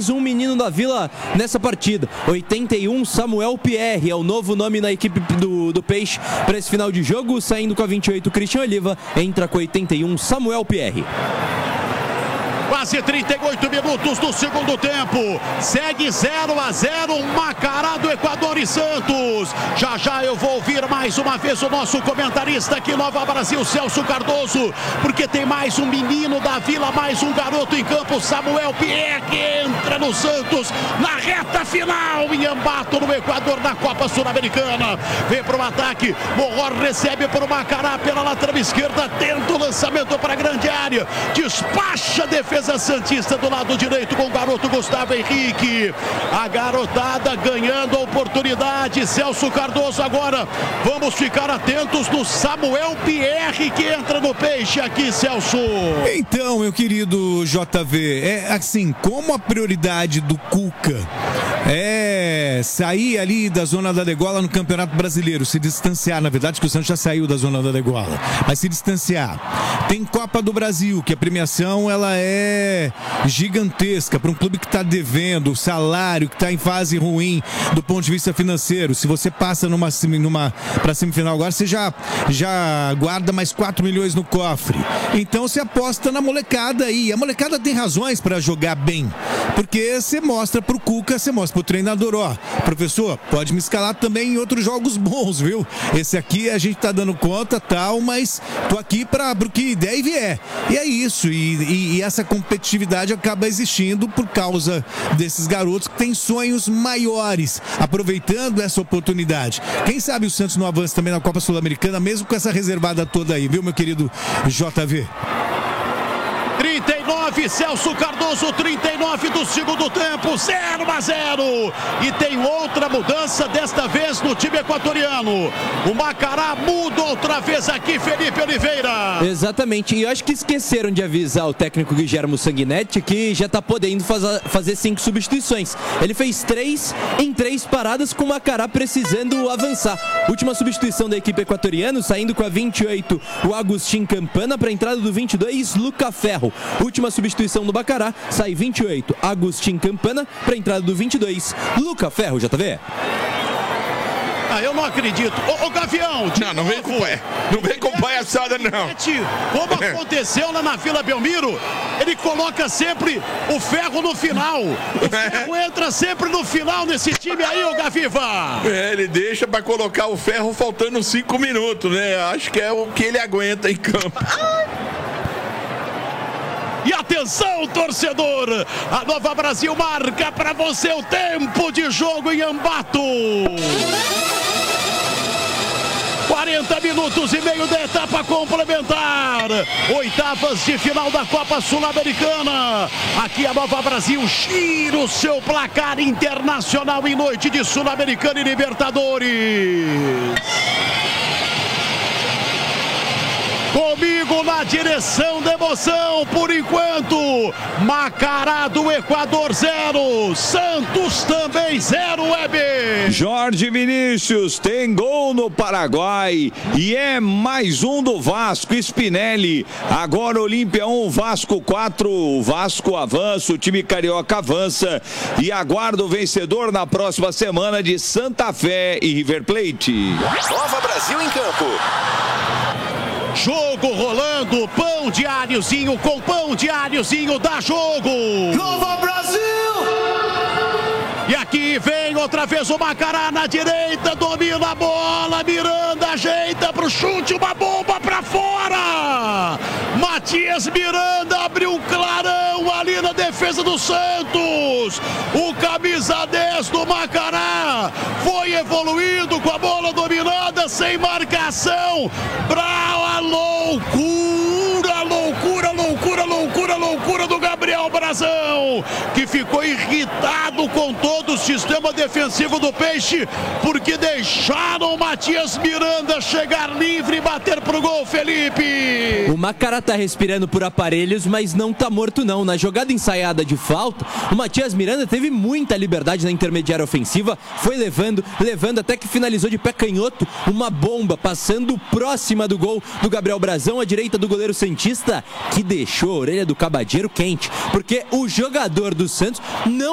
mais um menino da Vila nessa partida. 81, Samuel Pierre, é o novo nome na equipe do Peixe para esse final de jogo. Saindo com a 28, Christian Oliva, entra com 81, Samuel Pierre. Quase 38 minutos do segundo tempo. Segue 0-0, Macará do Equador e Santos. Já eu vou ouvir mais uma vez o nosso comentarista aqui, Nova Brasil, Celso Cardoso, porque tem mais um menino da Vila, mais um garoto em campo, Samuel Pierre, que entra no Santos na reta final em Ambato, no Equador, na Copa Sul-Americana. Vem para o ataque, Morror recebe para o Macará pela lateral esquerda, tenta o lançamento para a grande área, despacha a defesa santista do lado direito com o garoto Gustavo Henrique. A garotada ganhando a oportunidade. Celso Cardoso agora. Vamos ficar atentos no Samuel Pierre, que entra no Peixe aqui, Celso. Então, meu querido JV, é assim, como a prioridade do Cuca é sair ali da zona da degola no Campeonato Brasileiro, se distanciar, na verdade que o Santos já saiu da zona da degola, mas se distanciar. Tem Copa do Brasil, que a premiação ela é gigantesca para um clube que está devendo, o salário que está em fase ruim do ponto de vista financeiro. Se você passa para semifinal agora, você já guarda mais 4 milhões no cofre. Então você aposta na molecada aí. A molecada tem razões para jogar bem, porque você mostra pro Cuca, você mostra pro treinador, ó, professor, pode me escalar também em outros jogos bons, viu? Esse aqui a gente tá dando conta, tal, mas tô aqui pro que der e vier. E é isso, e essa competitividade acaba existindo por causa desses garotos que têm sonhos maiores, aproveitando essa oportunidade. Quem sabe o Santos não avança também na Copa Sul-Americana, mesmo com essa reservada toda aí, viu, meu querido JV? 39, Celso Cardoso, 39 do segundo tempo, 0-0. E tem outra mudança, desta vez no time equatoriano. O Macará muda outra vez aqui, Felipe Oliveira. Exatamente, e eu acho que esqueceram de avisar o técnico Guilherme Sanguinetti que já está podendo fazer 5 substituições. Ele fez 3 em 3 paradas, com o Macará precisando avançar. Última substituição da equipe equatoriana, saindo com a 28, o Agustin Campana, para a entrada do 22, Luca Ferro. Última substituição do Macará, sai 28, Agustin Campana, para a entrada do 22, Luca Ferro, JV. Eu não acredito. Ô Gavião, não vem com palhaçada, não. Como aconteceu lá na Vila Belmiro, ele coloca sempre o Ferro no final. O Ferro entra sempre no final nesse time aí, ô Gaviva. Ele deixa pra colocar o Ferro faltando 5 minutos, né? Acho que é o que ele aguenta em campo. E atenção, torcedor, a Nova Brasil marca para você o tempo de jogo em Ambato. 40 minutos e meio da etapa complementar. Oitavas de final da Copa Sul-Americana. Aqui a Nova Brasil gira o seu placar internacional em noite de Sul-Americana e Libertadores. Comigo na direção da emoção, por enquanto, Macará do Equador 0, Santos também 0, Weber. Jorge Vinícius tem gol no Paraguai e é mais um do Vasco, Spinelli. Agora Olímpia 1, Vasco 4, o Vasco avança, o time carioca avança e aguarda o vencedor na próxima semana de Santa Fé e River Plate. Nova Brasil em campo. Jogo rolando, pão diáriozinho com pão diáriozinho, dá jogo. Nova Brasil! E aqui vem outra vez o Macará na direita, domina a bola, Miranda ajeita pro chute, uma bomba pra fora. Matias Miranda abriu um clarão ali na defesa do Santos. O camisa 10 do Macará foi evoluindo com a bola dominada, sem marcação, pra loucura do Gabriel Brazão, que ficou irritado com todo o sistema defensivo do Peixe, porque deixaram o Matias Miranda chegar livre e bater pro gol, Felipe. O Macará tá respirando por aparelhos, mas não tá morto não. Na jogada ensaiada de falta, o Matias Miranda teve muita liberdade na intermediária ofensiva, foi levando até que finalizou de pé canhoto, uma bomba passando próxima do gol do Gabriel Brazão, à direita do goleiro santista, que deixou a orelha do Cabadeiro quente, porque o jogador do Santos não